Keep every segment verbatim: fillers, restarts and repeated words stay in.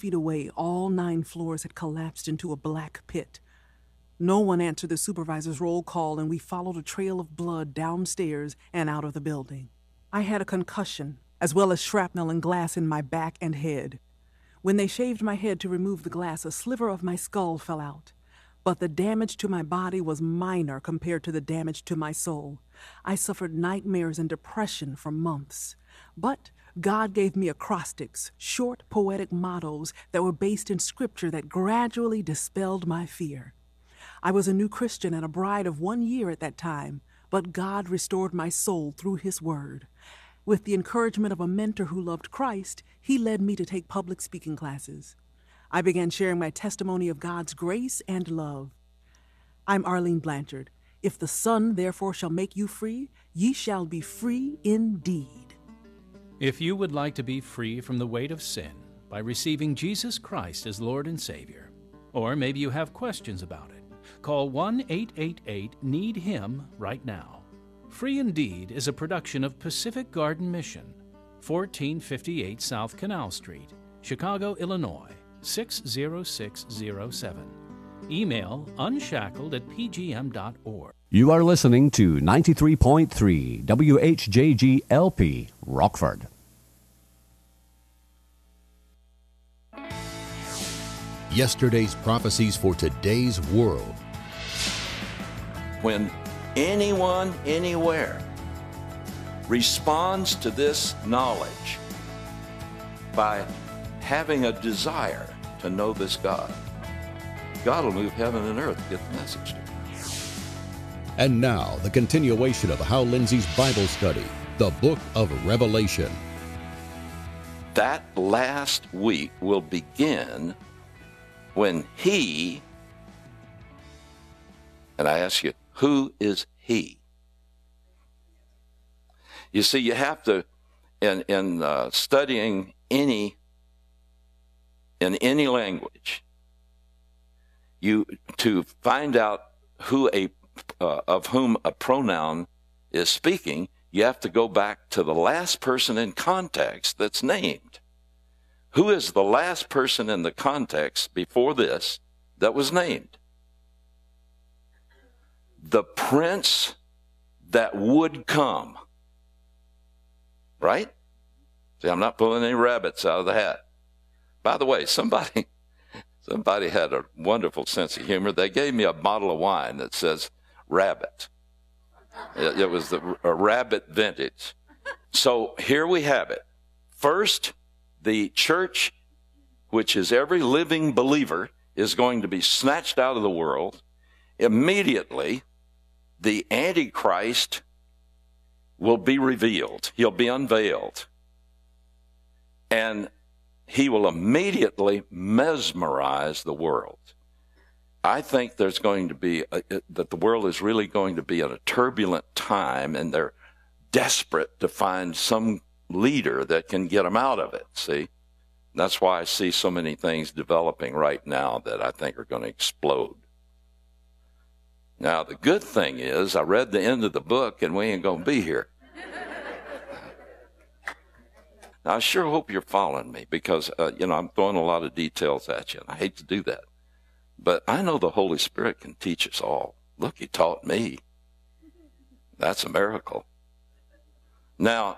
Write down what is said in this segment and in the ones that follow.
feet away, all nine floors had collapsed into a black pit. No one answered the supervisor's roll call, and we followed a trail of blood downstairs and out of the building. I had a concussion, as well as shrapnel and glass in my back and head. When they shaved my head to remove the glass, a sliver of my skull fell out. But the damage to my body was minor compared to the damage to my soul. I suffered nightmares and depression for months. But God gave me acrostics, short poetic mottos that were based in scripture that gradually dispelled my fear. I was a new Christian and a bride of one year at that time, but God restored my soul through His Word. With the encouragement of a mentor who loved Christ, he led me to take public speaking classes. I began sharing my testimony of God's grace and love. I'm Arlene Blanchard. If the Son therefore shall make you free, ye shall be free indeed. If you would like to be free from the weight of sin by receiving Jesus Christ as Lord and Savior, or maybe you have questions about it, call one eight eight eight need him right now. Free Indeed is a production of Pacific Garden Mission, fourteen fifty-eight South Canal Street, Chicago, Illinois, six zero six zero seven. Email unshackled at p g m dot org. You are listening to ninety-three point three W H J G L P, Rockford. Yesterday's prophecies for today's world. When anyone, anywhere, responds to this knowledge by having a desire to know this God, God will move heaven and earth to get the message to them. And now, the continuation of Hal Lindsey's Bible study, the book of Revelation. That last week will begin when he, and I ask you, who is he? You see, you have to, in, in uh, studying any, in any language, you, to find out who a, uh, of whom a pronoun is speaking, you have to go back to the last person in context that's named. Who is the last person in the context before this that was named? The prince that would come. Right? See, I'm not pulling any rabbits out of the hat. By the way, somebody, somebody had a wonderful sense of humor. They gave me a bottle of wine that says rabbit. It, it was the, a rabbit vintage. So here we have it. First, the church, which is every living believer, is going to be snatched out of the world. Immediately, the Antichrist will be revealed. He'll be unveiled. And he will immediately mesmerize the world. I think there's going to be, a, that the world is really going to be in a turbulent time, and they're desperate to find some leader that can get them out of it, see? That's why I see so many things developing right now that I think are going to explode. Now, the good thing is I read the end of the book, and we ain't going to be here. Now, I sure hope you're following me, because, uh, you know, I'm throwing a lot of details at you, and I hate to do that. But I know the Holy Spirit can teach us all. Look, he taught me. That's a miracle. Now,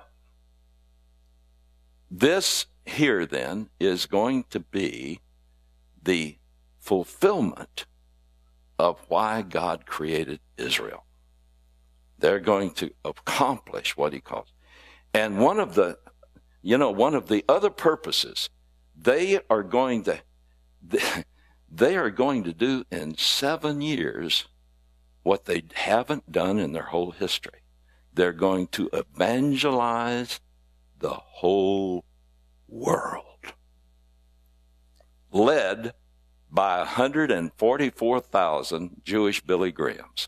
this here then is going to be the fulfillment of why God created Israel. They're going to accomplish what he calls. And one of the, you know, one of the other purposes, they are going to, they are going to do in seven years what they haven't done in their whole history. They're going to evangelize the whole world, led by one hundred forty-four thousand Jewish Billy Grahams.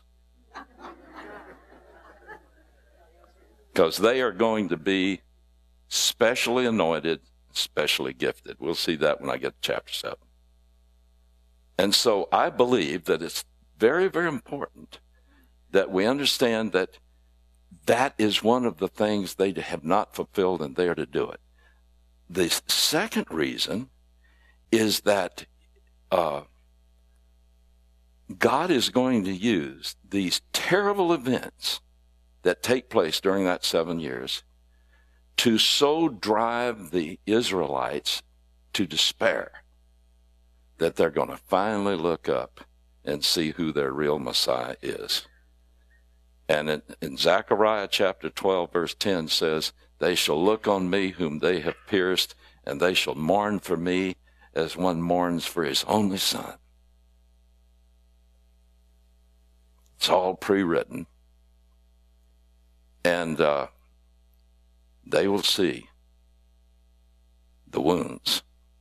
Because they are going to be specially anointed, specially gifted. We'll see that when I get to chapter seven. And so I believe that it's very, very important that we understand that that is one of the things they have not fulfilled, and they are to do it. The second reason is that uh, God is going to use these terrible events that take place during that seven years to so drive the Israelites to despair that they're going to finally look up and see who their real Messiah is. And in, in Zechariah chapter twelve, verse ten says, they shall look on me whom they have pierced, and they shall mourn for me as one mourns for his only son. It's all pre-written. And uh, they will see the wounds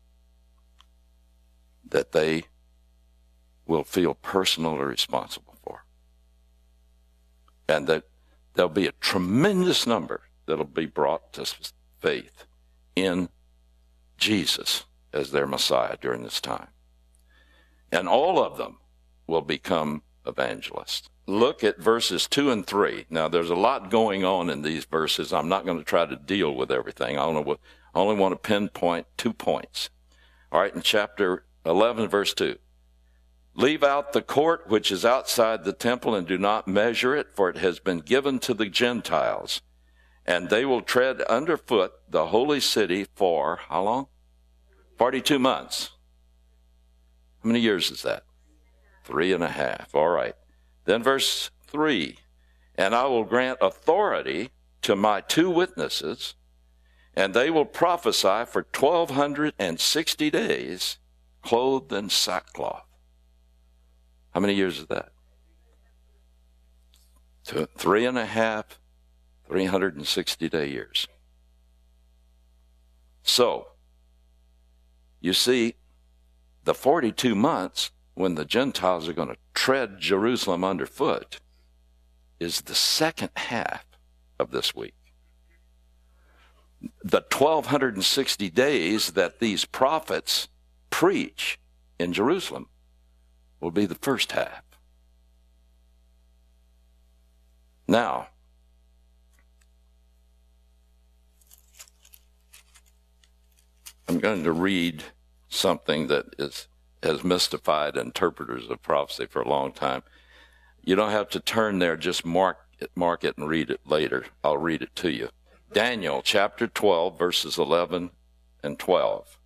that they will feel personally responsible for. And that there'll be a tremendous number that'll be brought to faith in Jesus as their Messiah during this time. And all of them will become evangelists. Look at verses two and three. Now, there's a lot going on in these verses. I'm not going to try to deal with everything. I only, I only want to pinpoint two points. All right, in chapter eleven, verse two. Leave out the court which is outside the temple, and do not measure it, for it has been given to the Gentiles. And they will tread underfoot the holy city for, how long? forty-two months. How many years is that? Three and a half. All right. Then verse three. And I will grant authority to my two witnesses, and they will prophesy for twelve sixty days, clothed in sackcloth. How many years is that? Two, three and a half, three hundred sixty day years. So, you see, the forty-two months when the Gentiles are going to tread Jerusalem underfoot is the second half of this week. The twelve sixty days that these prophets preach in Jerusalem will be the first half. Now, I'm going to read something that is, has mystified interpreters of prophecy for a long time. You don't have to turn there, just mark it, mark it and read it later. I'll read it to you. Daniel chapter twelve, verses eleven and twelve.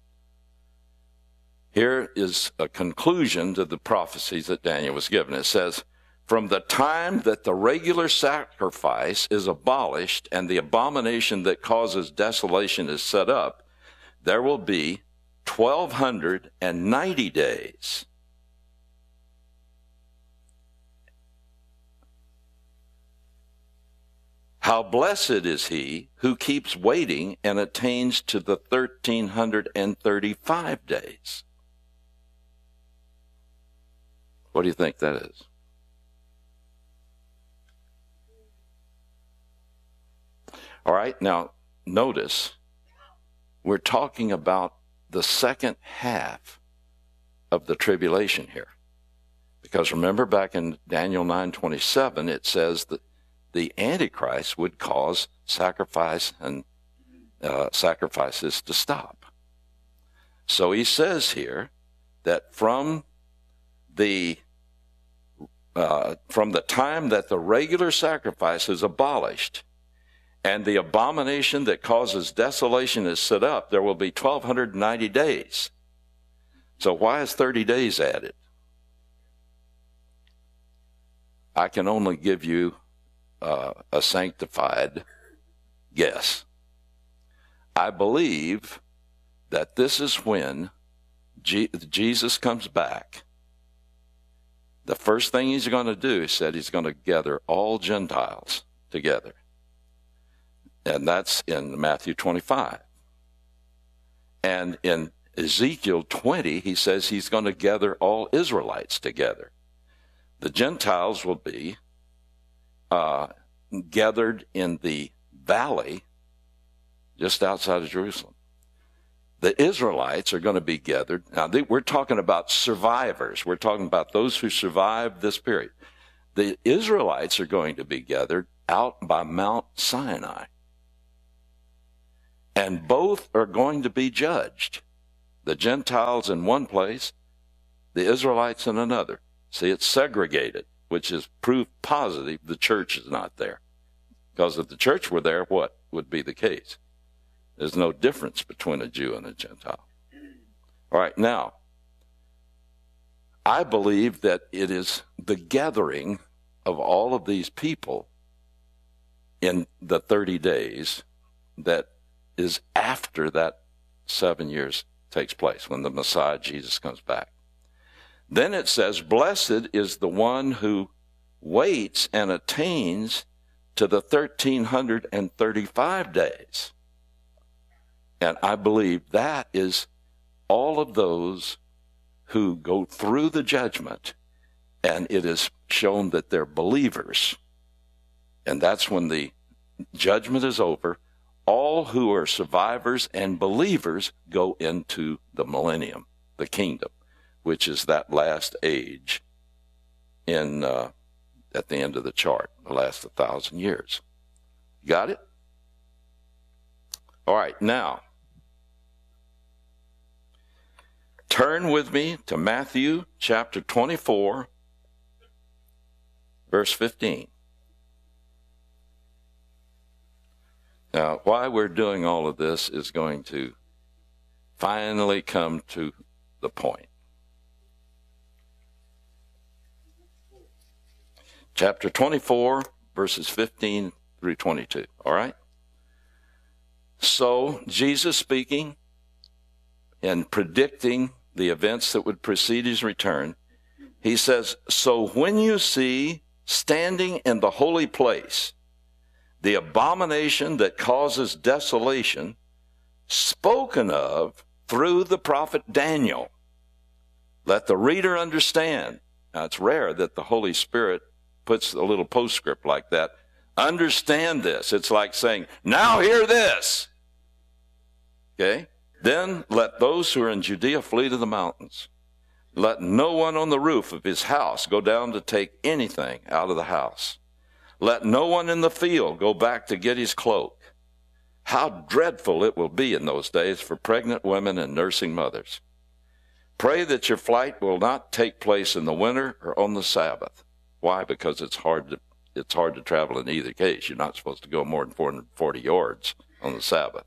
Here is a conclusion to the prophecies that Daniel was given. It says, from the time that the regular sacrifice is abolished and the abomination that causes desolation is set up, there will be twelve ninety days. How blessed is he who keeps waiting and attains to the thirteen thirty-five days. What do you think that is? All right, now notice we're talking about the second half of the tribulation here. Because remember back in Daniel nine twenty-seven, it says that the Antichrist would cause sacrifice and uh, sacrifices to stop. So he says here that from the uh, from the time that the regular sacrifice is abolished and the abomination that causes desolation is set up, there will be twelve ninety days. So why is thirty days added? I can only give you uh, a sanctified guess. I believe that this is when G- Jesus comes back. The first thing he's going to do, he said he's going to gather all Gentiles together. And that's in Matthew twenty-five. And in Ezekiel twenty, he says he's going to gather all Israelites together. The Gentiles will be uh, gathered in the valley just outside of Jerusalem. The Israelites are going to be gathered. Now, they, we're talking about survivors. We're talking about those who survived this period. The Israelites are going to be gathered out by Mount Sinai. And both are going to be judged. The Gentiles in one place, the Israelites in another. See, it's segregated, which is proof positive the church is not there. Because if the church were there, what would be the case? There's no difference between a Jew and a Gentile. All right, now, I believe that it is the gathering of all of these people in the thirty days that is after that seven years takes place, when the Messiah, Jesus, comes back. Then it says, blessed is the one who waits and attains to the one thousand three hundred thirty-five days. And I believe that is all of those who go through the judgment, and it is shown that they're believers. And that's when the judgment is over. All who are survivors and believers go into the millennium, the kingdom, which is that last age in uh, at the end of the chart, the last one thousand years. Got it? All right, now, turn with me to Matthew chapter twenty-four, verse fifteen. Now, why we're doing all of this is going to finally come to the point. Chapter twenty-four, verses fifteen through twenty-two, all right? So, Jesus speaking and predicting the events that would precede his return, he says, so when you see standing in the holy place the abomination that causes desolation, spoken of through the prophet Daniel, let the reader understand. Now, it's rare that the Holy Spirit puts a little postscript like that. Understand this. It's like saying, now hear this. Okay? Then let those who are in Judea flee to the mountains. Let no one on the roof of his house go down to take anything out of the house. Let no one in the field go back to get his cloak. How dreadful it will be in those days for pregnant women and nursing mothers. Pray that your flight will not take place in the winter or on the Sabbath. Why? Because it's hard to, it's hard to travel in either case. You're not supposed to go more than four hundred forty yards on the Sabbath.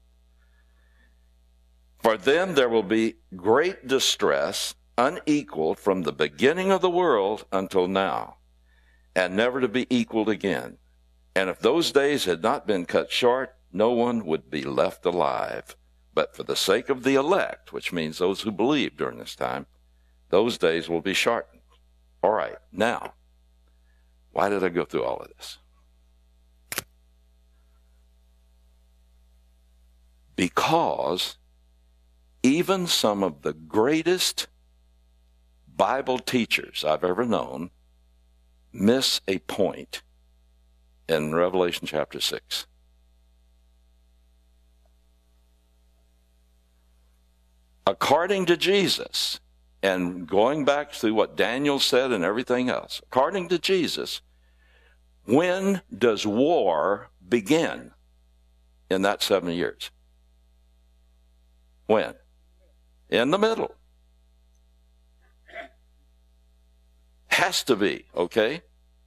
For then there will be great distress, unequaled from the beginning of the world until now, and never to be equaled again. And if those days had not been cut short, no one would be left alive. But for the sake of the elect, which means those who believe during this time, those days will be shortened. All right, now, why did I go through all of this? Because even some of the greatest Bible teachers I've ever known miss a point in Revelation chapter six. According to Jesus, and going back to what Daniel said and everything else, according to Jesus, when does war begin in that seven years? When? In the middle. Has to be, okay?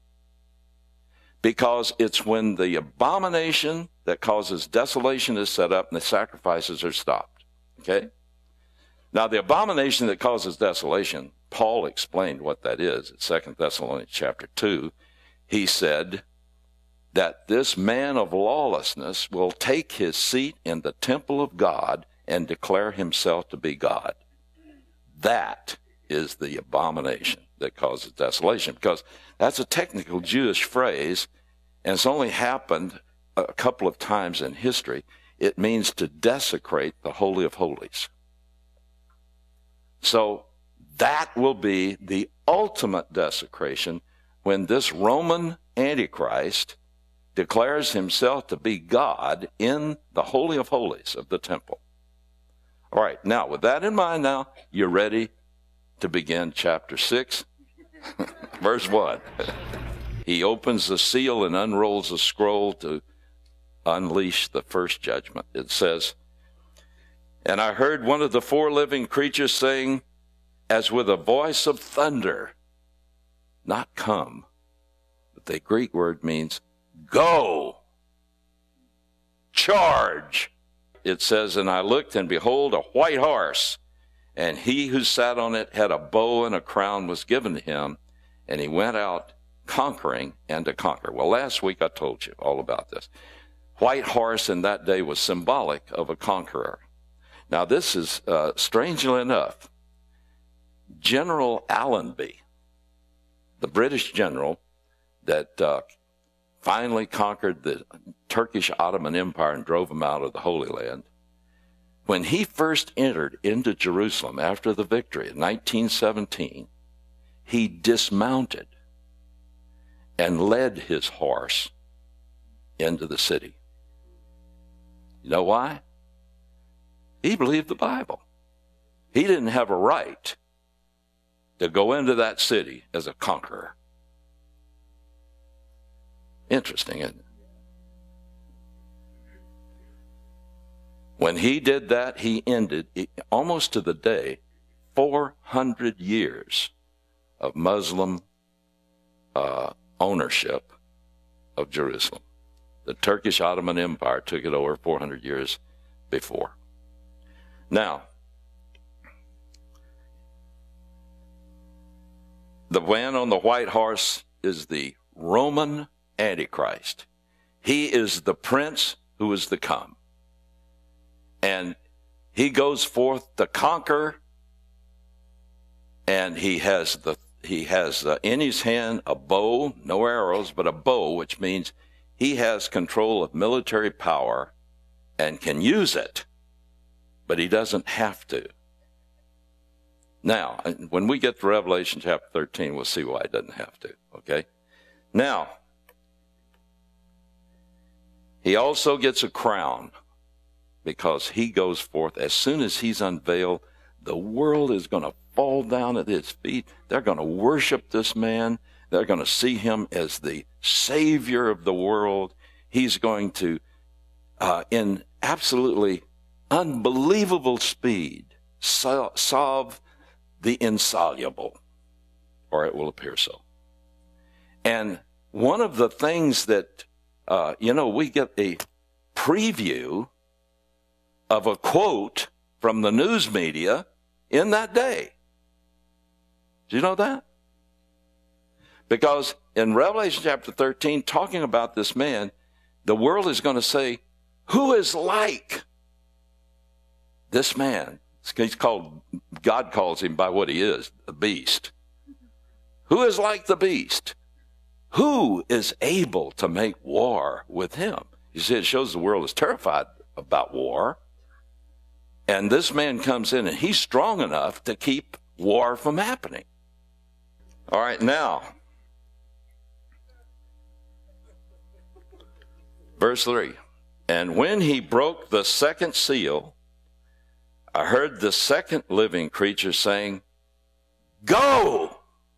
Because it's when the abomination that causes desolation is set up and the sacrifices are stopped, okay? Now, the abomination that causes desolation, Paul explained what that is in Second Thessalonians chapter two. He said that this man of lawlessness will take his seat in the temple of God and declare himself to be God. That is the abomination that causes desolation, because that's a technical Jewish phrase, and it's only happened a couple of times in history. It means to desecrate the Holy of Holies. So that will be the ultimate desecration when this Roman Antichrist declares himself to be God in the Holy of Holies of the temple. All right, now with that in mind, now you're ready to begin chapter six, verse one. He opens the seal and unrolls the scroll to unleash the first judgment. It says, And I heard one of the four living creatures saying, as with a voice of thunder, not come, but the Greek word means go, charge. It says, and I looked, and behold, a white horse, and he who sat on it had a bow, and a crown was given to him, and he went out conquering and to conquer. Well, last week I told you all about this. White horse in that day was symbolic of a conqueror. Now, this is, uh, strangely enough, General Allenby, the British general that uh, finally conquered the Turkish Ottoman Empire and drove them out of the Holy Land, when he first entered into Jerusalem after the victory in nineteen seventeen, he dismounted and led his horse into the city. You know why? He believed the Bible. He didn't have a right to go into that city as a conqueror. Interesting, isn't it? When he did that, he ended, almost to the day, four hundred years of Muslim uh, ownership of Jerusalem. The Turkish Ottoman Empire took it over four hundred years before. Now, the man on the white horse is the Roman Antichrist. He is the prince who is to come. And he goes forth to conquer, and he has the he has uh, in his hand a bow, no arrows, but a bow, which means he has control of military power and can use it, but he doesn't have to. Now, when we get to Revelation chapter thirteen, we'll see why he doesn't have to, okay? Now, he also gets a crown because he goes forth. As soon as he's unveiled, the world is going to fall down at his feet. They're going to worship this man. They're going to see him as the Savior of the world. He's going to, uh, in absolutely unbelievable speed, sol- solve the insoluble, or it will appear so. And one of the things that, uh, you know, we get a preview of a quote from the news media in that day. Do you know that? Because in Revelation chapter thirteen, talking about this man, the world is going to say, who is like this man? He's called, God calls him by what he is, the beast. Who is like the beast? Who is able to make war with him? You see, it shows the world is terrified about war. And this man comes in and he's strong enough to keep war from happening. All right, now, verse three. And when he broke the second seal, I heard the second living creature saying, go!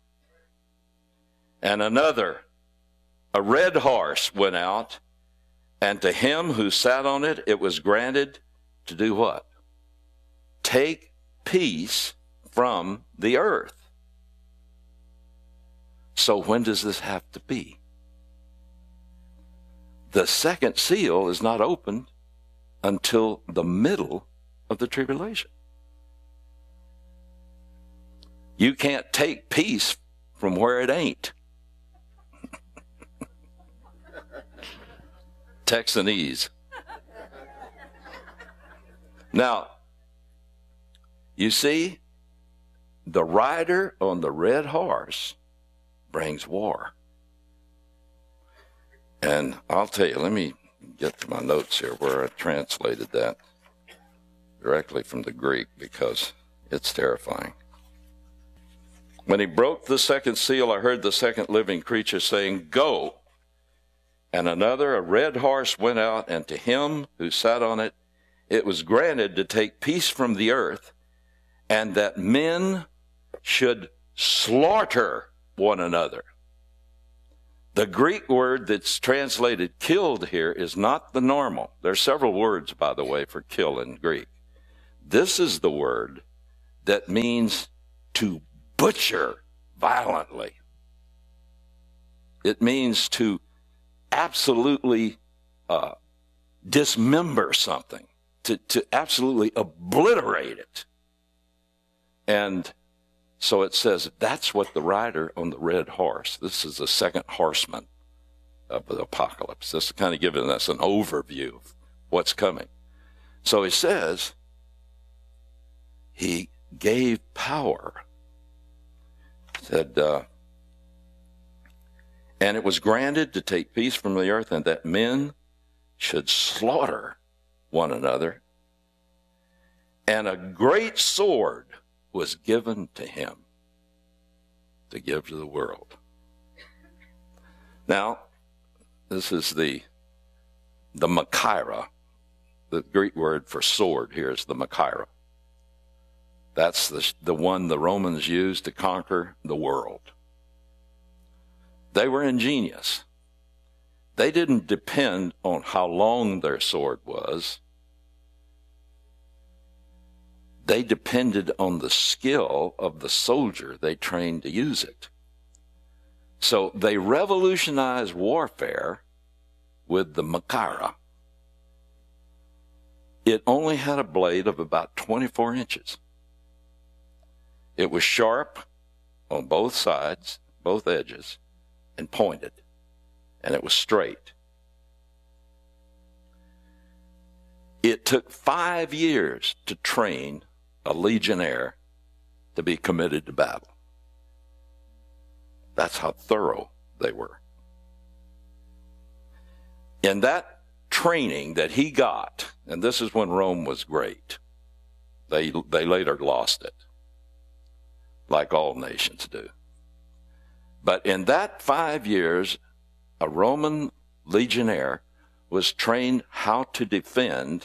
And another, a red horse, went out, and to him who sat on it, it was granted to do what? Take peace from the earth. So when does this have to be? The second seal is not opened until the middle of the tribulation. You can't take peace from where it ain't. Texanese. Now, you see, the rider on the red horse brings war. And I'll tell you, let me get to my notes here where I translated that directly from the Greek because it's terrifying. When he broke the second seal, I heard the second living creature saying, go. And another, a red horse, went out, and to him who sat on it, it was granted to take peace from the earth, and that men should slaughter one another. The Greek word that's translated killed here is not the normal. There are several words, by the way, for kill in Greek. This is the word that means to butcher violently. It means to absolutely uh, dismember something, to, to absolutely obliterate it. And so it says that's what the rider on the red horse, this is the second horseman of the apocalypse. This is kind of giving us an overview of what's coming. So he says he gave power. Said, uh, and it was granted to take peace from the earth, and that men should slaughter one another. And a great sword was given to him to give to the world. Now, this is the the Machaira. The Greek word for sword here is the Machaira. That's the, the one the Romans used to conquer the world. They were ingenious. They didn't depend on how long their sword was. They depended on the skill of the soldier they trained to use it. So they revolutionized warfare with the Machaira. It only had a blade of about twenty-four inches. It was sharp on both sides, both edges, and pointed, and it was straight. It took five years to train a legionnaire to be committed to battle. That's how thorough they were. In that training that he got, and this is when Rome was great, they, they later lost it, like all nations do. But in that five years, a Roman legionnaire was trained how to defend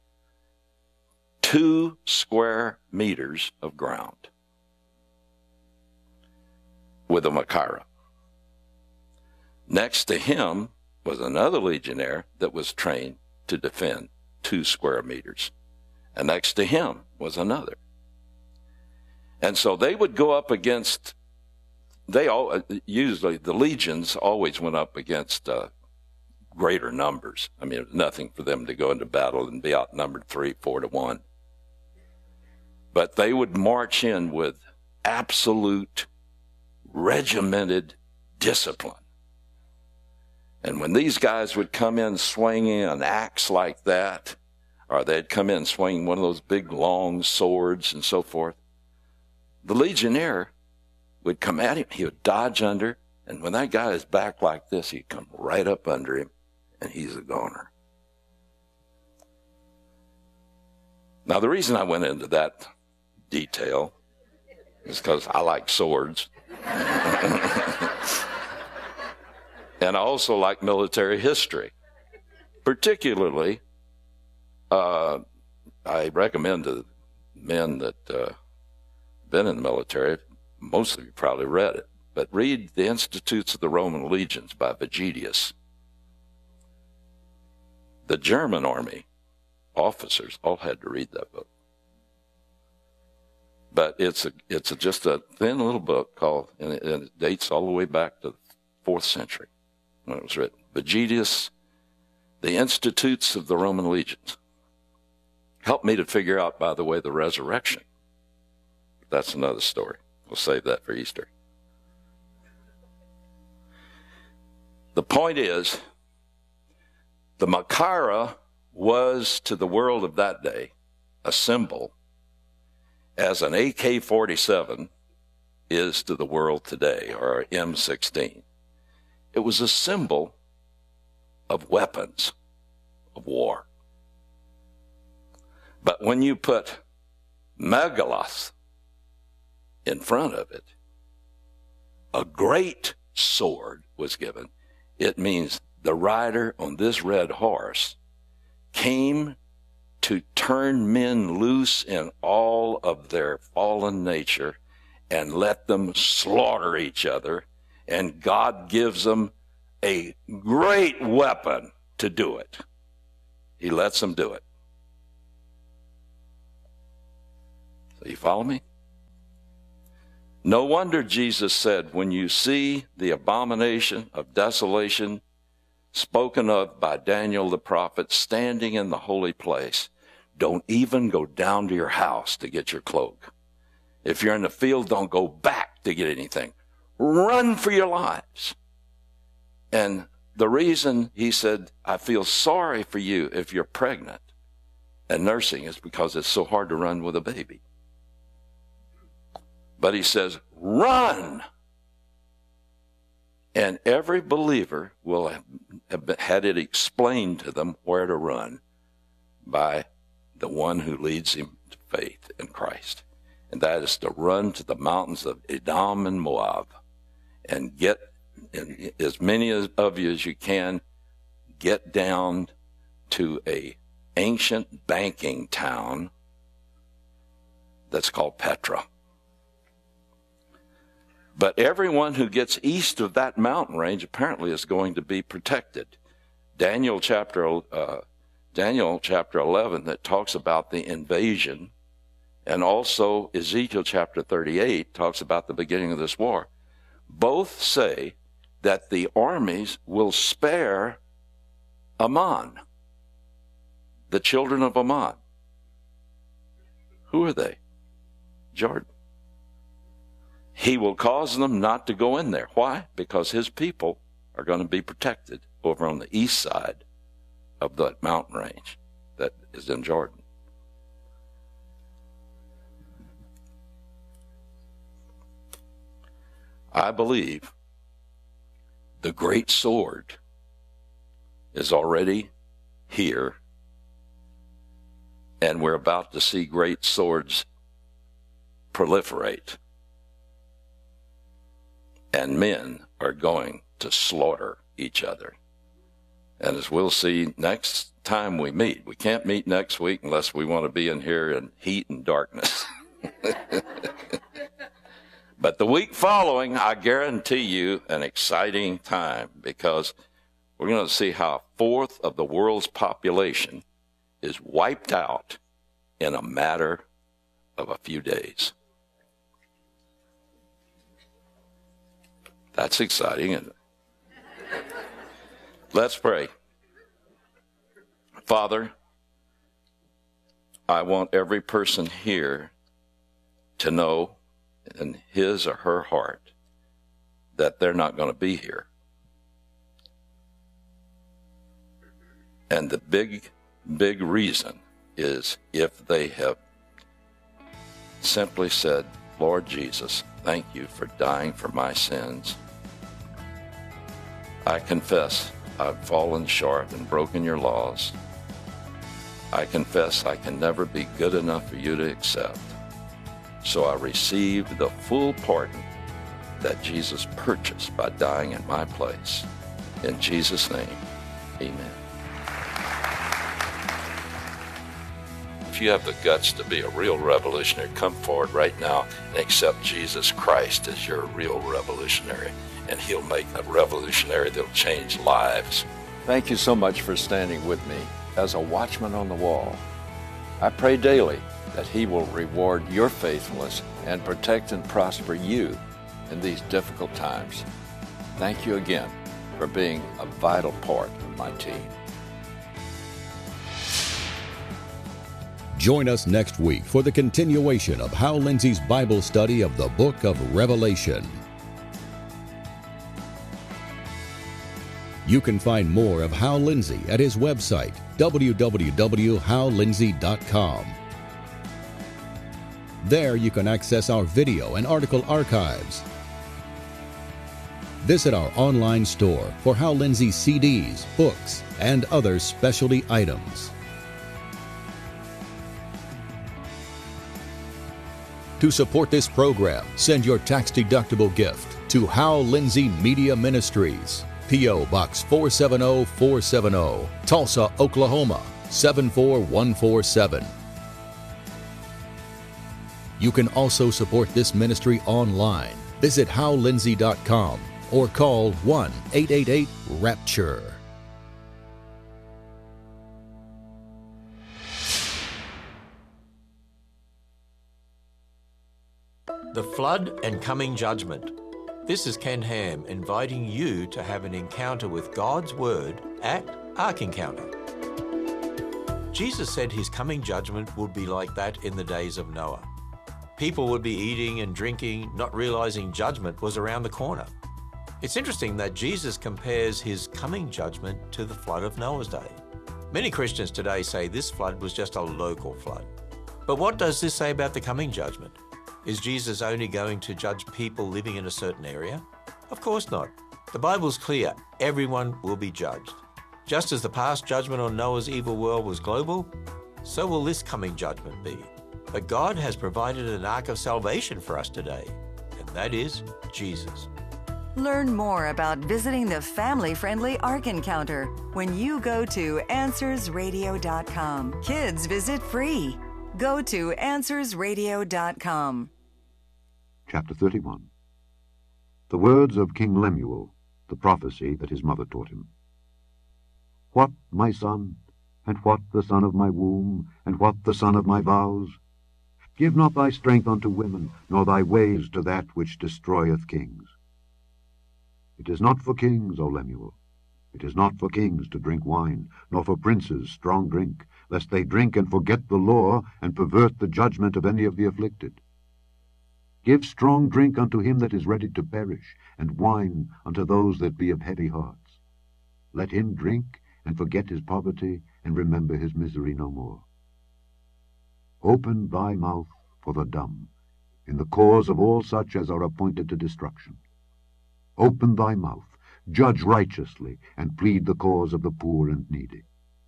two square meters of ground with a Machaira. Next to him was another legionnaire that was trained to defend two square meters. And next to him was another. And so they would go up against, they all, usually the legions always went up against uh, greater numbers. I mean, it was nothing for them to go into battle and be outnumbered three, four to one. But they would march in with absolute regimented discipline. And when these guys would come in swinging an axe like that, or they'd come in swinging one of those big long swords and so forth, the legionnaire would come at him, he would dodge under, and when that guy is back like this, he'd come right up under him, and he's a goner. Now, the reason I went into that detail is because I like swords. And I also like military history. Particularly, uh, I recommend to men that uh, been in the military, most of you probably read it, but read The Institutes of the Roman Legions by Vegetius. The German army officers all had to read that book. But it's a, it's a, just a thin little book called, and it, and it dates all the way back to the fourth century when it was written. Vegetius, The Institutes of the Roman Legions. Helped me to figure out, by the way, the resurrection. That's another story. We'll save that for Easter. The point is, the Machaira was to the world of that day a symbol as an A K forty-seven is to the world today, or M sixteen. It was a symbol of weapons of war. But when you put megalos in front of it, a great sword was given. It means the rider on this red horse came to turn men loose in all of their fallen nature and let them slaughter each other. And God gives them a great weapon to do it. He lets them do it. So you follow me? No wonder Jesus said, when you see the abomination of desolation spoken of by Daniel the prophet standing in the holy place, don't even go down to your house to get your cloak. If you're in the field, don't go back to get anything. Run for your lives. And the reason he said, I feel sorry for you if you're pregnant and nursing is because it's so hard to run with a baby. But he says, run. And every believer will have had it explained to them where to run by the one who leads him to faith in Christ. And that is to run to the mountains of Edom and Moab and get, and as many of you as you can, get down to a ancient banking town that's called Petra. But everyone who gets east of that mountain range apparently is going to be protected. Daniel chapter uh, Daniel chapter eleven that talks about the invasion, and also Ezekiel chapter thirty-eight talks about the beginning of this war. Both say that the armies will spare Ammon, the children of Ammon. Who are they? Jordan. He will cause them not to go in there. Why? Because his people are going to be protected over on the east side of that mountain range that is in Jordan. I believe the great sword is already here, and we're about to see great swords proliferate. And men are going to slaughter each other. And as we'll see next time we meet, we can't meet next week unless we want to be in here in heat and darkness. But the week following, I guarantee you an exciting time, because we're going to see how a fourth of the world's population is wiped out in a matter of a few days. That's exciting, isn't it? Let's pray. Father, I want every person here to know in his or her heart that they're not going to be here. And the big, big reason is if they have simply said, Lord Jesus, thank you for dying for my sins. I confess I've fallen short and broken your laws. I confess I can never be good enough for you to accept. So I receive the full pardon that Jesus purchased by dying in my place. In Jesus' name, amen. If you have the guts to be a real revolutionary, come forward right now and accept Jesus Christ as your real revolutionary, and he'll make a revolutionary that'll change lives. Thank you so much for standing with me as a watchman on the wall. I pray daily that he will reward your faithfulness and protect and prosper you in these difficult times. Thank you again for being a vital part of my team. Join us next week for the continuation of Hal Lindsey's Bible study of the book of Revelation. You can find more of Hal Lindsey at his website, w w w dot hal lindsey dot com. There you can access our video and article archives. Visit our online store for Hal Lindsey C Ds, books, and other specialty items. To support this program, send your tax-deductible gift to Hal Lindsey Media Ministries, P O Box four seven zero four seven zero, Tulsa, Oklahoma seven four one four seven. You can also support this ministry online. Visit hal lindsey dot com or call one eight eight eight RAPTURE. The Flood and Coming Judgment. This is Ken Ham inviting you to have an encounter with God's Word at Ark Encounter. Jesus said his coming judgment would be like that in the days of Noah. People would be eating and drinking, not realizing judgment was around the corner. It's interesting that Jesus compares his coming judgment to the flood of Noah's day. Many Christians today say this flood was just a local flood. But what does this say about the coming judgment? Is Jesus only going to judge people living in a certain area? Of course not. The Bible's clear, everyone will be judged. Just as the past judgment on Noah's evil world was global, so will this coming judgment be. But God has provided an ark of salvation for us today, and that is Jesus. Learn more about visiting the family-friendly Ark Encounter when you go to answers radio dot com. Kids visit free. Go to answers radio dot com. Chapter thirty-one. The words of King Lemuel, the prophecy that his mother taught him. What, my son, and what the son of my womb, and what the son of my vows? Give not thy strength unto women, nor thy ways to that which destroyeth kings. It is not for kings, O Lemuel, it is not for kings to drink wine, nor for princes strong drink, lest they drink and forget the law, and pervert the judgment of any of the afflicted. Give strong drink unto him that is ready to perish, and wine unto those that be of heavy hearts. Let him drink, and forget his poverty, and remember his misery no more. Open thy mouth for the dumb, in the cause of all such as are appointed to destruction. Open thy mouth, judge righteously, and plead the cause of the poor and needy.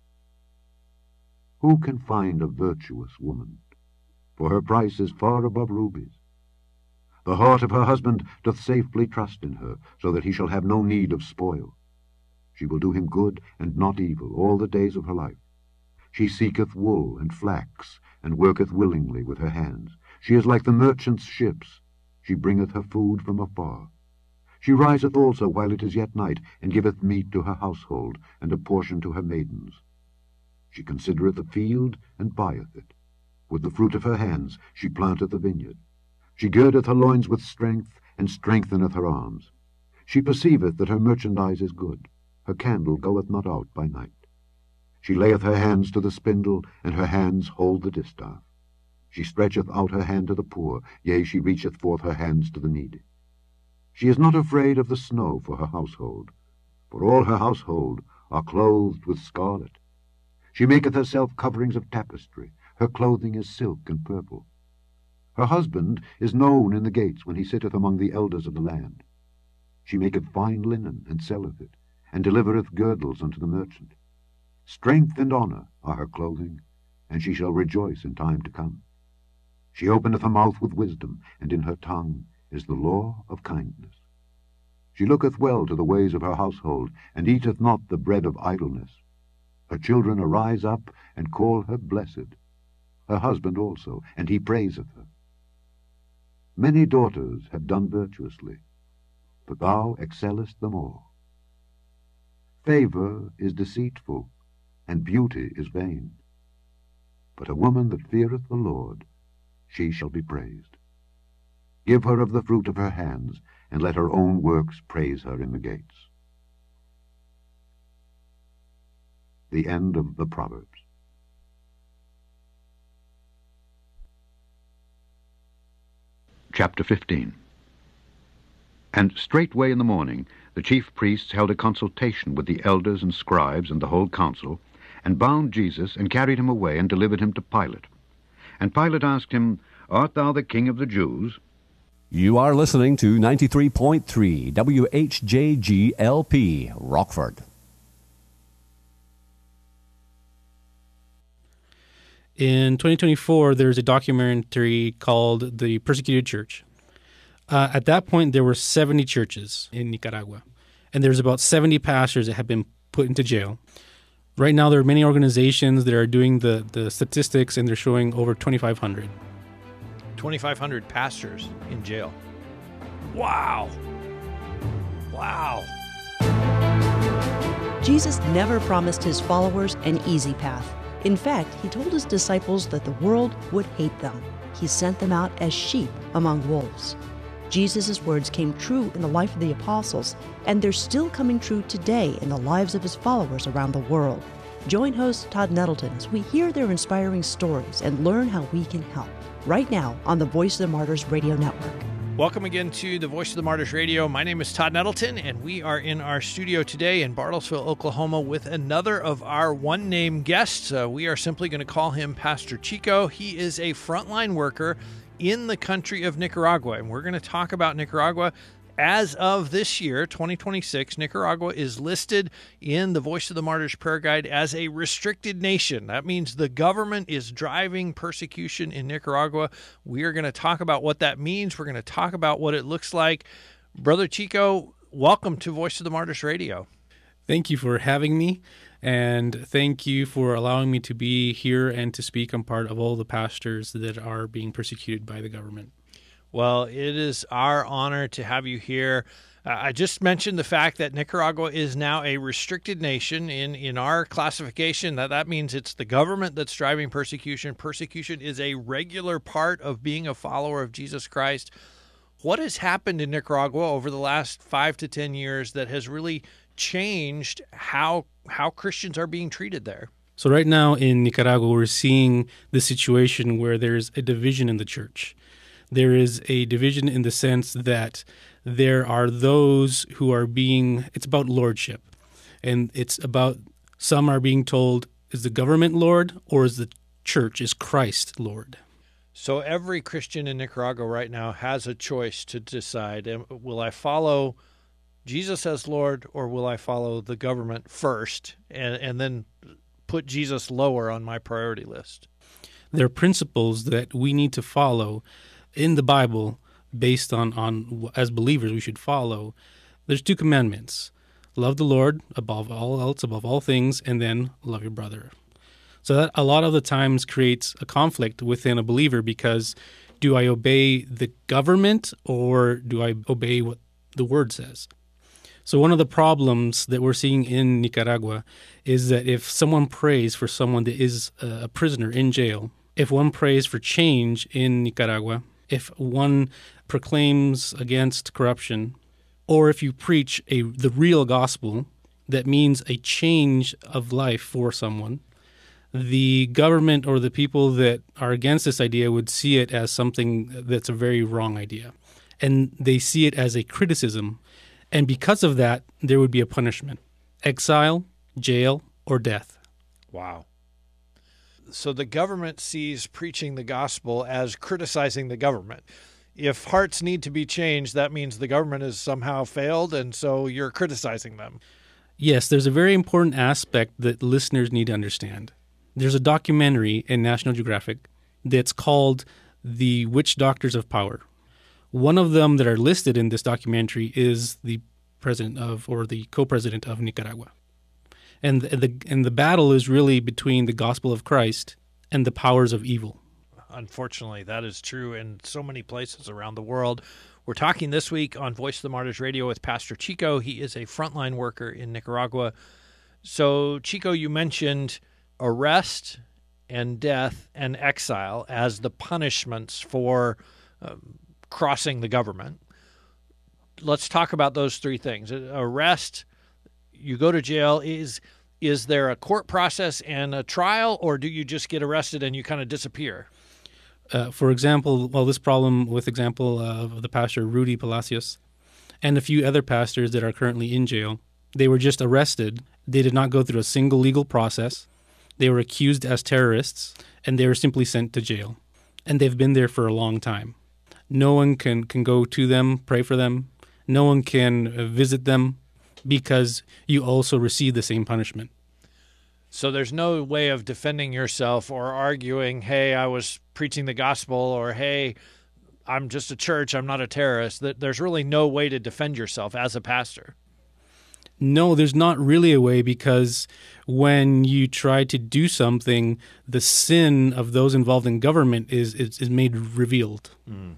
Who can find a virtuous woman? For her price is far above rubies. The heart of her husband doth safely trust in her, so that he shall have no need of spoil. She will do him good and not evil all the days of her life. She seeketh wool and flax, and worketh willingly with her hands. She is like the merchant's ships. She bringeth her food from afar. She riseth also while it is yet night, and giveth meat to her household, and a portion to her maidens. She considereth the field, and buyeth it. With the fruit of her hands she planteth a vineyard. She girdeth her loins with strength, and strengtheneth her arms. She perceiveth that her merchandise is good. Her candle goeth not out by night. She layeth her hands to the spindle, and her hands hold the distaff. She stretcheth out her hand to the poor, yea, she reacheth forth her hands to the needy. She is not afraid of the snow for her household, for all her household are clothed with scarlet. She maketh herself coverings of tapestry. Her clothing is silk and purple. Her husband is known in the gates when he sitteth among the elders of the land. She maketh fine linen, and selleth it, and delivereth girdles unto the merchant. Strength and honour are her clothing, and she shall rejoice in time to come. She openeth her mouth with wisdom, and in her tongue is the law of kindness. She looketh well to the ways of her household, and eateth not the bread of idleness. Her children arise up, and call her blessed. Her husband also, and he praiseth her. Many daughters have done virtuously, but thou excellest them all. Favour is deceitful, and beauty is vain. But a woman that feareth the Lord, she shall be praised. Give her of the fruit of her hands, and let her own works praise her in the gates. The end of the Proverbs. Chapter fifteen. And straightway in the morning the chief priests held a consultation with the elders and scribes and the whole council, and bound Jesus, and carried him away, and delivered him to Pilate. And Pilate asked him, Art thou the king of the Jews? You are listening to ninety-three point three W H J G L P, Rockford. In twenty twenty-four, there's a documentary called The Persecuted Church. Uh, at that point, there were seventy churches in Nicaragua, and there's about seventy pastors that have been put into jail. Right now, there are many organizations that are doing the, the statistics, and they're showing over twenty-five hundred. twenty-five hundred pastors in jail. Wow. Wow. Jesus never promised his followers an easy path. In fact, he told his disciples that the world would hate them. he sent them out as sheep among wolves. Jesus' words came true in the life of the apostles, and they're still coming true today in the lives of his followers around the world. Join host Todd Nettleton as we hear their inspiring stories and learn how we can help. Right now on the Voice of the Martyrs Radio Network. Welcome again to the Voice of the Martyrs Radio. My name is Todd Nettleton, and we are in our studio today in Bartlesville, Oklahoma, with another of our one-name guests. Uh, we are simply going to call him Pastor Chico. He is a frontline worker in the country of Nicaragua, and we're going to talk about Nicaragua. As of this year, twenty twenty-six, Nicaragua is listed in the Voice of the Martyrs Prayer Guide as a restricted nation. That means the government is driving persecution in Nicaragua. We are going to talk about what that means. We're going to talk about what it looks like. Brother Chico, welcome to Voice of the Martyrs Radio. Thank you for having me, and thank you for allowing me to be here and to speak on part of all the pastors that are being persecuted by the government. Well, it is our honor to have you here. Uh, I just mentioned the fact that Nicaragua is now a restricted nation. In, in our classification, that, that means it's the government that's driving persecution. Persecution is a regular part of being a follower of Jesus Christ. What has happened in Nicaragua over the last five to ten years that has really changed how how Christians are being treated there? So right now in Nicaragua, we're seeing the situation where there's a division in the church. There is a division in the sense that there are those who are being, it's about lordship. And it's about, some are being told, is the government Lord or is the church, is Christ Lord? So every Christian in Nicaragua right now has a choice to decide, will I follow Jesus as Lord or will I follow the government first and, and then put Jesus lower on my priority list? There are principles that we need to follow in the Bible, based on, on as believers we should follow. There's two commandments. Love the Lord above all else, above all things, and then love your brother. So that a lot of the times creates a conflict within a believer because do I obey the government or do I obey what the Word says? So one of the problems that we're seeing in Nicaragua is that if someone prays for someone that is a prisoner in jail, if one prays for change in Nicaragua, if one proclaims against corruption, or if you preach a the real gospel that means a change of life for someone, the government or the people that are against this idea would see it as something that's a very wrong idea. And they see it as a criticism. And because of that, there would be a punishment: exile, jail, or death. Wow. So the government sees preaching the gospel as criticizing the government. If hearts need to be changed, that means the government has somehow failed, and so you're criticizing them. Yes, there's a very important aspect that listeners need to understand. There's a documentary in National Geographic that's called The Witch Doctors of Power. One of them that are listed in this documentary is the president of, or the co-president of Nicaragua. And the and the battle is really between the gospel of Christ and the powers of evil. Unfortunately, that is true in so many places around the world. We're talking this week on Voice of the Martyrs Radio with Pastor Chico. He is a frontline worker in Nicaragua. So, Chico, you mentioned arrest and death and exile as the punishments for um, crossing the government. Let's talk about those three things. Arrest, you go to jail. Is is there a court process and a trial, or do you just get arrested and you kind of disappear? Uh, for example, well, this problem with example of the pastor Rudy Palacios and a few other pastors that are currently in jail, they were just arrested. They did not go through a single legal process. They were accused as terrorists, and they were simply sent to jail. And they've been there for a long time. No one can, can go to them, pray for them. No one can visit them because you also receive the same punishment. So there's no way of defending yourself or arguing, hey, I was preaching the gospel, or hey, I'm just a church, I'm not a terrorist. There's really no way to defend yourself as a pastor. No, there's not really a way, because when you try to do something, the sin of those involved in government is is, is made revealed. Mm.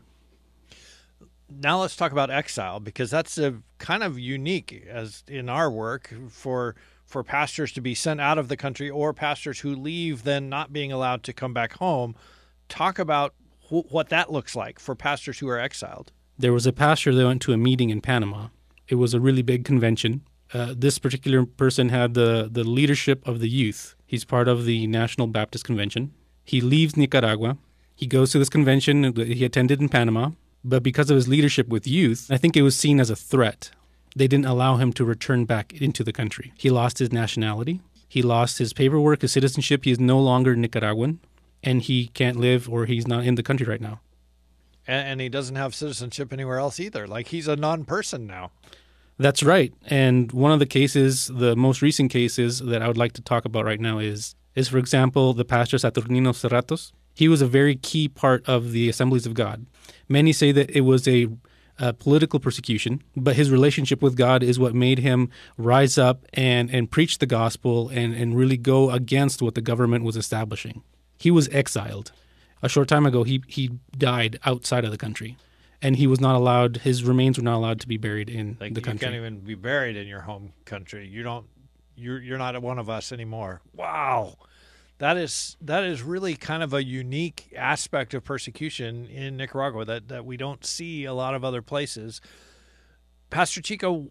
Now let's talk about exile, because that's a kind of unique as in our work for for pastors to be sent out of the country, or pastors who leave then not being allowed to come back home. Talk about wh- what that looks like for pastors who are exiled. There was a pastor that went to a meeting in Panama. It was a really big convention. Uh, this particular person had the, the leadership of the youth. He's part of the National Baptist Convention. He leaves Nicaragua. He goes to this convention that he attended in Panama. But because of his leadership with youth, I think it was seen as a threat. They didn't allow him to return back into the country. He lost his nationality. He lost his paperwork, his citizenship. He is no longer Nicaraguan, and he can't live, or he's not in the country right now. And, and he doesn't have citizenship anywhere else either. Like, he's a non-person now. That's right. And one of the cases, the most recent cases that I would like to talk about right now is, is for example, the pastor Saturnino Serratos. He was a very key part of the Assemblies of God. Many say that it was a Uh, political persecution, but his relationship with God is what made him rise up and, and preach the gospel and, and really go against what the government was establishing. He was exiled. A short time ago, he, he died outside of the country, and he was not allowed, his remains were not allowed to be buried in like the country. You can't even be buried in your home country. You don't, you're, you're not one of us anymore. Wow. That is that is really kind of a unique aspect of persecution in Nicaragua that, that we don't see a lot of other places. Pastor Chico,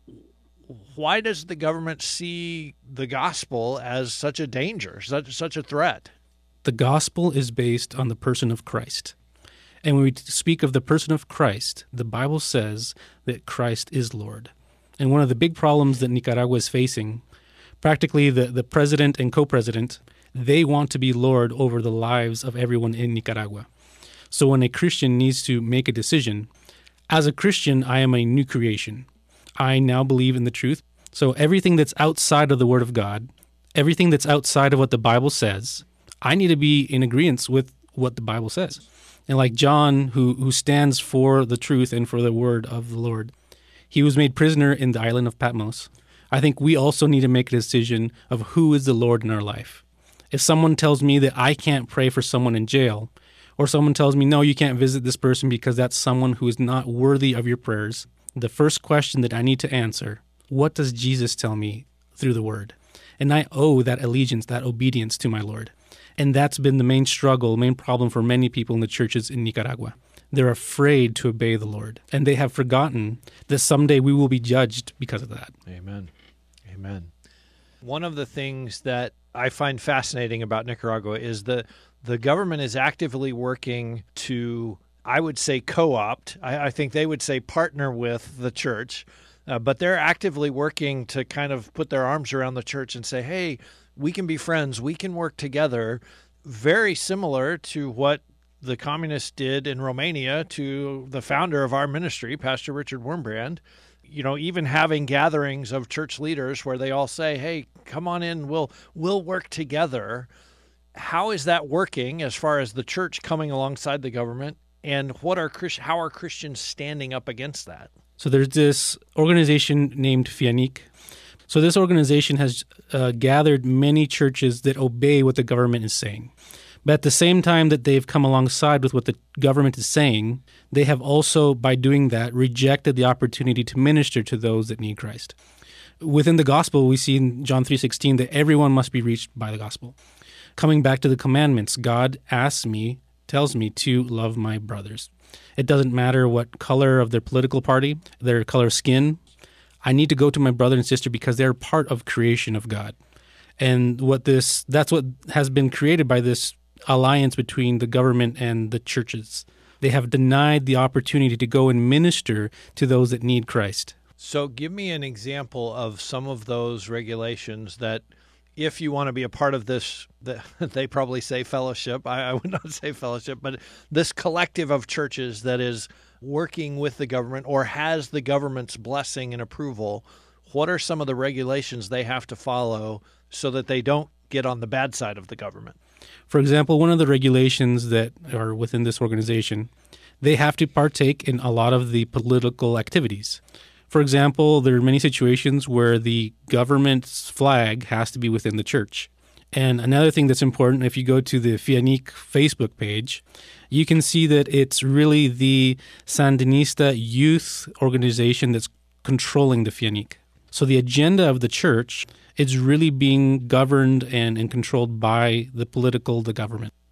why does the government see the gospel as such a danger, such such a threat? The gospel is based on the person of Christ. And when we speak of the person of Christ, the Bible says that Christ is Lord. And one of the big problems that Nicaragua is facing, practically the, the president and co-president, they want to be Lord over the lives of everyone in Nicaragua. So when a Christian needs to make a decision, as a Christian, I am a new creation. I now believe in the truth. So everything that's outside of the Word of God, everything that's outside of what the Bible says, I need to be in agreement with what the Bible says. And like John, who, who stands for the truth and for the word of the Lord, he was made prisoner in the island of Patmos. I think we also need to make a decision of who is the Lord in our life. If someone tells me that I can't pray for someone in jail, or someone tells me, no, you can't visit this person because that's someone who is not worthy of your prayers, the first question that I need to answer, what does Jesus tell me through the word? And I owe that allegiance, that obedience to my Lord. And that's been the main struggle, main problem for many people in the churches in Nicaragua. They're afraid to obey the Lord, and they have forgotten that someday we will be judged because of that. Amen. Amen. One of the things that I find fascinating about Nicaragua is the the government is actively working to, I would say, co-opt. I, I think they would say partner with the church, uh, but they're actively working to kind of put their arms around the church and say, hey, we can be friends, we can work together, very similar to what the communists did in Romania to the founder of our ministry, Pastor Richard Wurmbrand. You know, even having gatherings of church leaders where they all say, hey, come on in, we'll we'll work together. How is that working as far as the church coming alongside the government, and what are how are Christians standing up against that? So there's this organization named FIANIC. So this organization has uh, gathered many churches that obey what the government is saying. But at the same time that they've come alongside with what the government is saying, they have also, by doing that, rejected the opportunity to minister to those that need Christ. Within the gospel, we see in John three sixteen that everyone must be reached by the gospel. Coming back to the commandments, God asks me, tells me to love my brothers. It doesn't matter what color of their political party, their color of skin. I need to go to my brother and sister because they're part of creation of God. And what this that's what has been created by this alliance between the government and the churches. They have denied the opportunity to go and minister to those that need Christ. So give me an example of some of those regulations that, if you want to be a part of this, they probably say fellowship. I, I would not say fellowship, but this collective of churches that is working with the government or has the government's blessing and approval, what are some of the regulations they have to follow so that they don't get on the bad side of the government? For example, one of the regulations that are within this organization, they have to partake in a lot of the political activities. For example, there are many situations where the government's flag has to be within the church. And another thing that's important, if you go to the FIANIC Facebook page, you can see that it's really the Sandinista youth organization that's controlling the FIANIC. So the agenda of the church is really being governed and, and controlled by the political, the government.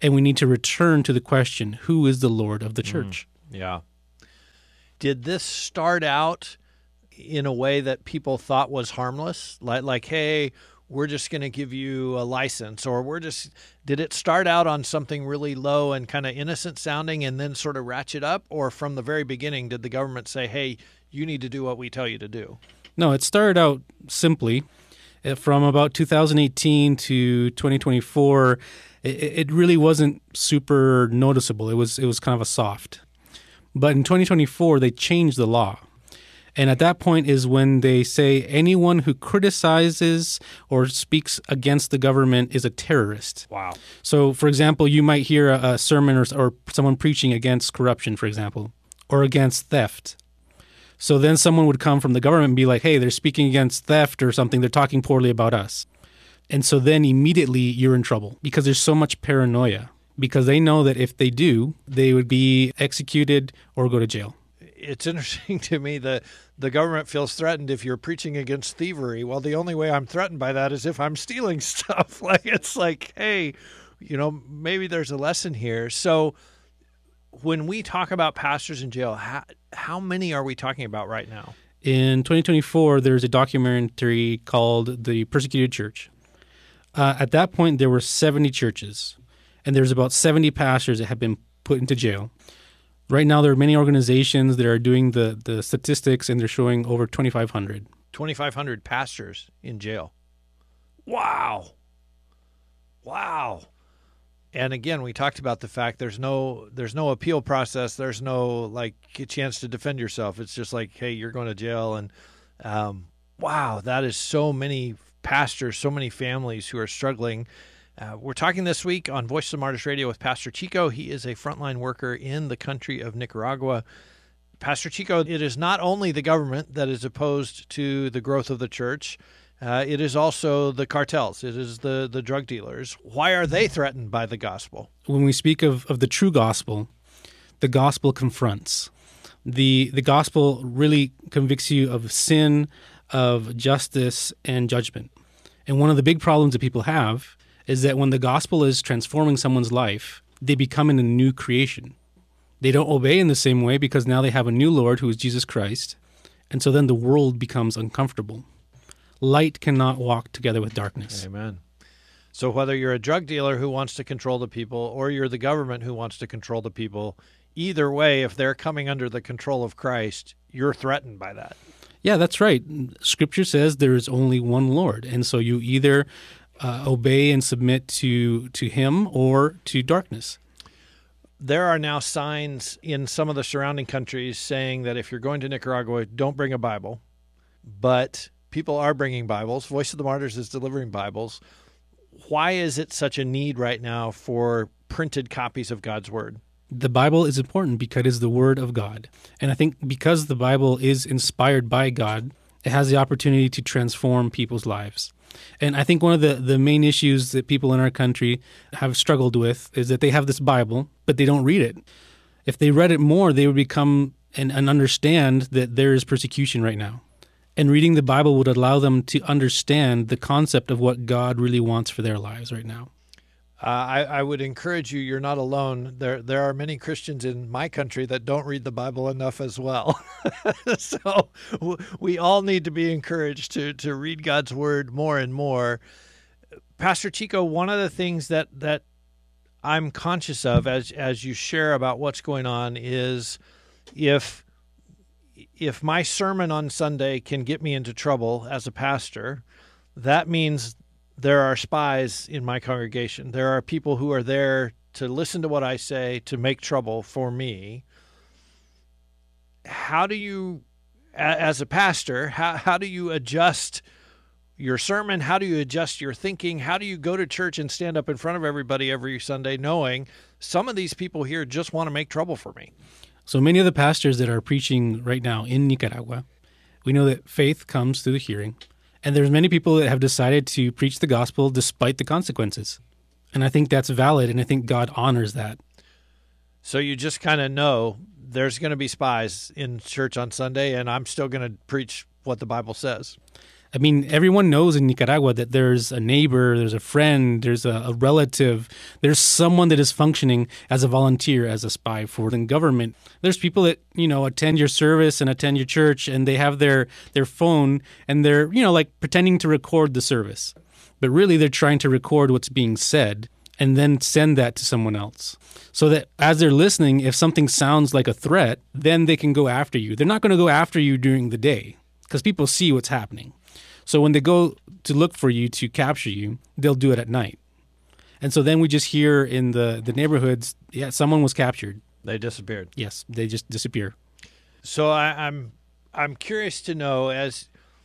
And we need to return to the question, who is the Lord of the church? Mm, yeah. Did this start out in a way that people thought was harmless? Like, like hey, we're just going to give you a license, or we're just, did it start out on something really low and kind of innocent sounding and then sort of ratchet up? Or from the very beginning, did the government say, hey, you need to do what we tell you to do? No, it started out simply. From about two thousand eighteen to twenty twenty-four, it, it really wasn't super noticeable. It was it was kind of a soft. But in twenty twenty-four, they changed the law. And at that point is when they say anyone who criticizes or speaks against the government is a terrorist. Wow. So, for example, you might hear a, a sermon or, or someone preaching against corruption, for example, or against theft. So then someone would come from the government and be like, hey, they're speaking against theft or something. They're talking poorly about us. And so then immediately you're in trouble because there's so much paranoia, because they know that if they do, they would be executed or go to jail. It's interesting to me that the government feels threatened if you're preaching against thievery. Well, the only way I'm threatened by that is if I'm stealing stuff. Like, it's like, hey, you know, maybe there's a lesson here. So when we talk about pastors in jail, how, how many are we talking about right now? In twenty twenty-four, there's a documentary called The Persecuted Church. Uh, at that point, there were seventy churches, and there's about seventy pastors that have been put into jail. Right now, there are many organizations that are doing the, the statistics, and they're showing over twenty-five hundred. twenty-five hundred pastors in jail. Wow. Wow. And again, we talked about the fact there's no there's no appeal process. There's no like a chance to defend yourself. It's just like, hey, you're going to jail. And um, wow, that is so many pastors, so many families who are struggling. Uh, we're talking this week on Voice of the Martyrs Radio with Pastor Chico. He is a frontline worker in the country of Nicaragua. Pastor Chico, it is not only the government that is opposed to the growth of the church. Uh, it is also the cartels. It is the, the drug dealers. Why are they threatened by the gospel? When we speak of, of the true gospel, the gospel confronts. The, the gospel really convicts you of sin, of justice, and judgment. And one of the big problems that people have is that when the gospel is transforming someone's life, they become in a new creation. They don't obey in the same way because now they have a new Lord who is Jesus Christ. And so then the world becomes uncomfortable. Light cannot walk together with darkness. Amen. So whether you're a drug dealer who wants to control the people or you're the government who wants to control the people, either way, if they're coming under the control of Christ, you're threatened by that. Yeah, that's right. Scripture says there is only one Lord. And so you either uh, obey and submit to, to him or to darkness. There are now signs in some of the surrounding countries saying that if you're going to Nicaragua, don't bring a Bible. But people are bringing Bibles. Voice of the Martyrs is delivering Bibles. Why is it such a need right now for printed copies of God's Word? The Bible is important because it is the Word of God. And I think because the Bible is inspired by God, it has the opportunity to transform people's lives. And I think one of the, the main issues that people in our country have struggled with is that they have this Bible, but they don't read it. If they read it more, they would become and, and understand that there is persecution right now. And reading the Bible would allow them to understand the concept of what God really wants for their lives right now. Uh, I, I would encourage you, you're not alone. There there are many Christians in my country that don't read the Bible enough as well. So w- we all need to be encouraged to, to read God's Word more and more. Pastor Chico, one of the things that, that I'm conscious of as as you share about what's going on is if if my sermon on Sunday can get me into trouble as a pastor, that means there are spies in my congregation. There are people who are there to listen to what I say, to make trouble for me. How do you, as a pastor, how, how do you adjust your sermon? How do you adjust your thinking? How do you go to church and stand up in front of everybody every Sunday knowing some of these people here just want to make trouble for me? So many of the pastors that are preaching right now in Nicaragua, we know that faith comes through the hearing. And there's many people that have decided to preach the gospel despite the consequences. And I think that's valid, and I think God honors that. So you just kind of know there's going to be spies in church on Sunday, and I'm still going to preach what the Bible says. I mean, everyone knows in Nicaragua that there's a neighbor, there's a friend, there's a, a relative, there's someone that is functioning as a volunteer, as a spy for the government. There's people that, you know, attend your service and attend your church, and they have their, their phone, and they're, you know, like pretending to record the service. But really, they're trying to record what's being said and then send that to someone else. So that as they're listening, if something sounds like a threat, then they can go after you. They're not going to go after you during the day because people see what's happening. So when they go to look for you to capture you, they'll do it at night. And so then we just hear in the, the neighborhoods, yeah, someone was captured. They disappeared. Yes, they just disappear. So I, I'm I'm curious to know, as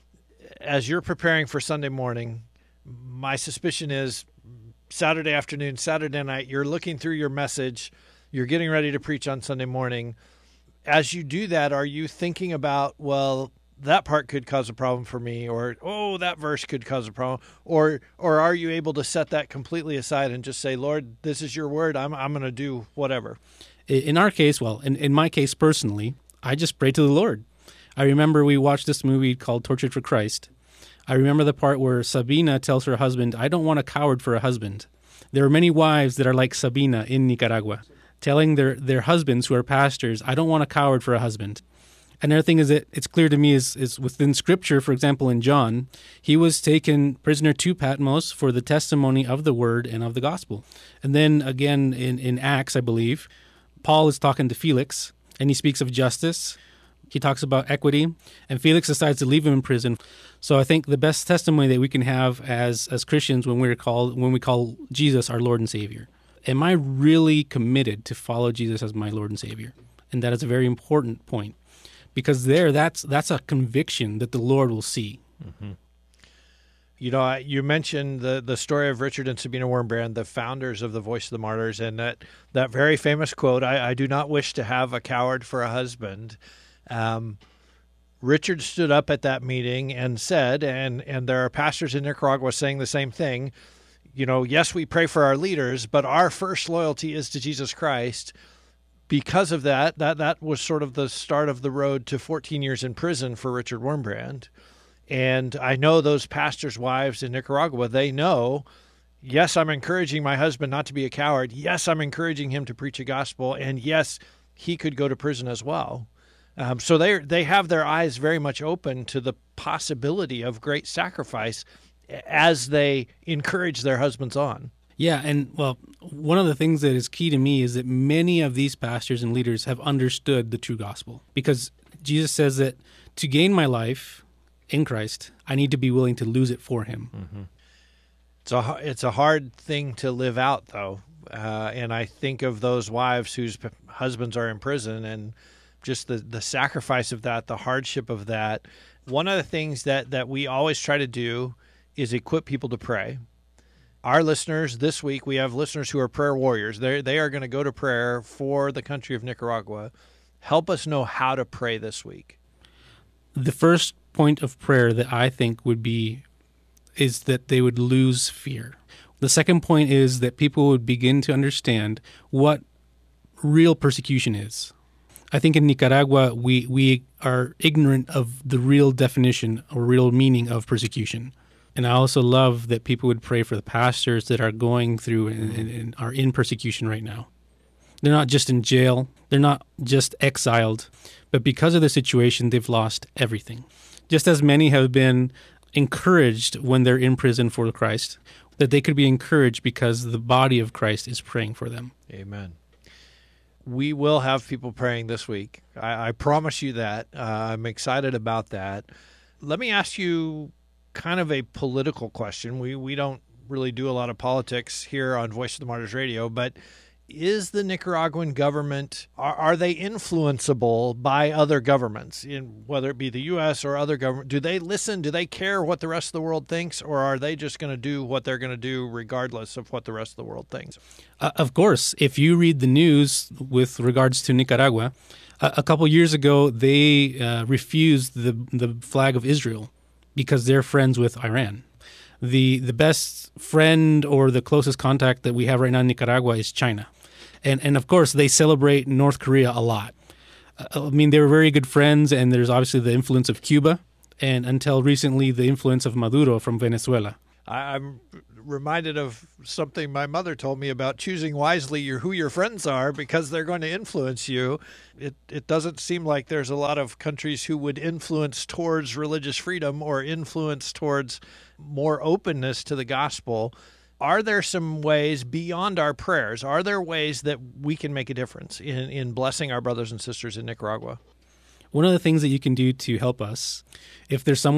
as you're preparing for Sunday morning, my suspicion is Saturday afternoon, Saturday night, you're looking through your message, you're getting ready to preach on Sunday morning. As you do that, are you thinking about, well, that part could cause a problem for me, or, oh, that verse could cause a problem, or or are you able to set that completely aside and just say, Lord, this is your word, I'm I'm going to do whatever? In our case, well, in, in my case personally, I just pray to the Lord. I remember we watched this movie called Tortured for Christ. I remember the part where Sabina tells her husband, I don't want a coward for a husband. There are many wives that are like Sabina in Nicaragua, telling their, their husbands who are pastors, I don't want a coward for a husband. Another thing is that it's clear to me is, is within Scripture, for example, in John, he was taken prisoner to Patmos for the testimony of the word and of the gospel. And then again in, in Acts, I believe, Paul is talking to Felix, and he speaks of justice. He talks about equity, and Felix decides to leave him in prison. So I think the best testimony that we can have as as Christians when we're called when we call Jesus our Lord and Savior. Am I really committed to follow Jesus as my Lord and Savior? And that is a very important point. Because there, that's that's a conviction that the Lord will see. Mm-hmm. You know, you mentioned the, the story of Richard and Sabina Wurmbrand, the founders of the Voice of the Martyrs, and that, that very famous quote, I, I do not wish to have a coward for a husband. Um, Richard stood up at that meeting and said, and, and there are pastors in Nicaragua saying the same thing, you know, yes, we pray for our leaders, but our first loyalty is to Jesus Christ. Because of that, that that was sort of the start of the road to fourteen years in prison for Richard Wurmbrand. And I know those pastors' wives in Nicaragua, they know, yes, I'm encouraging my husband not to be a coward. Yes, I'm encouraging him to preach a gospel. And yes, he could go to prison as well. Um, so they they have their eyes very much open to the possibility of great sacrifice as they encourage their husbands on. Yeah, and well, one of the things that is key to me is that many of these pastors and leaders have understood the true gospel, because Jesus says that to gain my life in Christ, I need to be willing to lose it for him. Mm-hmm. It's a it's a hard thing to live out, though, uh, and I think of those wives whose p- husbands are in prison, and just the, the sacrifice of that, the hardship of that. One of the things that, that we always try to do is equip people to pray. Our listeners, this week, we have listeners who are prayer warriors. They they are going to go to prayer for the country of Nicaragua. Help us know how to pray this week. The first point of prayer that I think would be is that they would lose fear. The second point is that people would begin to understand what real persecution is. I think in Nicaragua, we, we are ignorant of the real definition or real meaning of persecution. And I also love that people would pray for the pastors that are going through and, and, and are in persecution right now. They're not just in jail. They're not just exiled. But because of the situation, they've lost everything. Just as many have been encouraged when they're in prison for Christ, that they could be encouraged because the body of Christ is praying for them. Amen. We will have people praying this week. I, I promise you that. Uh, I'm excited about that. Let me ask you kind of a political question. We we don't really do a lot of politics here on Voice of the Martyrs Radio, but is the Nicaraguan government, are, are they influenceable by other governments, in whether it be the U S or other government? Do they listen? Do they care what the rest of the world thinks, or are they just going to do what they're going to do regardless of what the rest of the world thinks? Uh, of course, if you read the news with regards to Nicaragua, a, a couple years ago they uh, refused the the flag of Israel because they're friends with Iran. The the best friend or the closest contact that we have right now in Nicaragua is China. And and of course, they celebrate North Korea a lot. Uh, I mean, they were very good friends, and there's obviously the influence of Cuba. and until recently, the influence of Maduro from Venezuela. I, I'm reminded of something my mother told me about choosing wisely your, who your friends are, because they're going to influence you. It it doesn't seem like there's a lot of countries who would influence towards religious freedom or influence towards more openness to the gospel. Are there some ways beyond our prayers? Are there ways that we can make a difference in, in blessing our brothers and sisters in Nicaragua? One of the things that you can do to help us, if there's someone